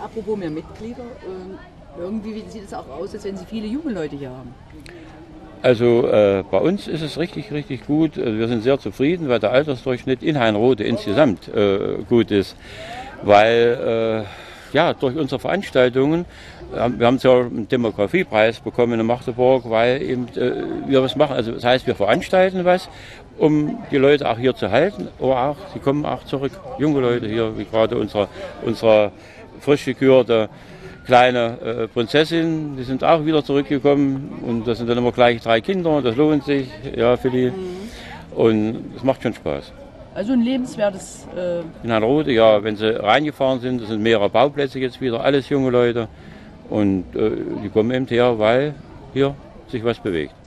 apropos mehr Mitglieder, irgendwie sieht es auch aus, als wenn Sie viele junge Leute hier haben. Also bei uns ist es richtig, richtig gut. Also wir sind sehr zufrieden, weil der Altersdurchschnitt in Heinrode insgesamt gut ist. Weil ja, durch unsere Veranstaltungen, wir haben zwar einen Demografiepreis bekommen in Magdeburg, weil eben wir was machen. Also das heißt, wir veranstalten was, um die Leute auch hier zu halten, aber auch, sie kommen auch zurück. Junge Leute hier, wie gerade unsere frisch gekürte kleine Prinzessin, die sind auch wieder zurückgekommen und das sind dann immer gleich 3 Kinder, das lohnt sich, ja, für die. Und es macht schon Spaß. Also ein lebenswertes... In Heinrode, ja, wenn sie reingefahren sind, das sind mehrere Bauplätze jetzt wieder, alles junge Leute und die kommen eben her, weil hier sich was bewegt.